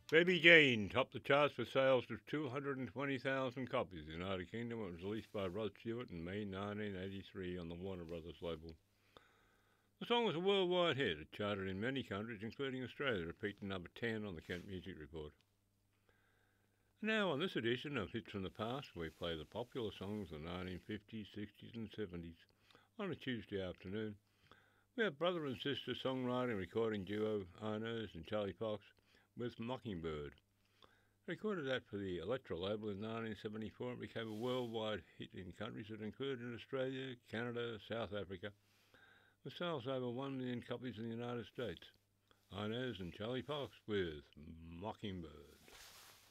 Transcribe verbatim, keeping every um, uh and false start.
Baby Jane topped the charts with sales of two hundred twenty thousand copies in the United Kingdom. It was released by Rod Stewart in May nineteen eighty-three on the Warner Brothers label. The song was a worldwide hit. It charted in many countries, including Australia. It peaked at number ten on the Kent Music Report. Now, on this edition of Hits from the Past, we play the popular songs of the nineteen fifties, sixties, and seventies on a Tuesday afternoon. We have brother and sister songwriting and recording duo Inez and Charlie Fox with Mockingbird. Recorded that for the Elektra label in nineteen seventy-four, it became a worldwide hit in countries that included Australia, Canada, South Africa, with sales over one million copies in the United States. Inez and Charlie Fox with Mockingbird.